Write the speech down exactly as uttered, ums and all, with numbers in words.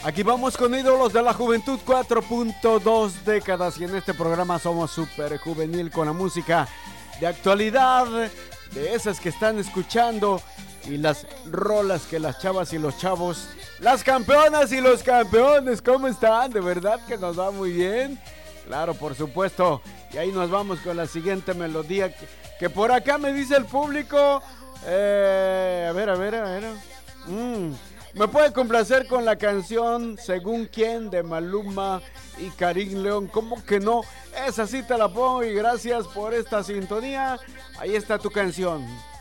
Aquí vamos con ídolos de la juventud, cuatro punto dos décadas, y en este programa somos súper juvenil con la música de actualidad, de esas que están escuchando, y las rolas que las chavas y los chavos, las campeonas y los campeones, ¿cómo están? De verdad que nos va muy bien. Claro, por supuesto. Y ahí nos vamos con la siguiente melodía que, que por acá me dice el público. Eh, a ver, a ver, a ver. Mm. Me puede complacer con la canción Según quién de Maluma y Karim León. ¿Cómo que no? Esa sí te la pongo y gracias por esta sintonía. Ahí está tu canción.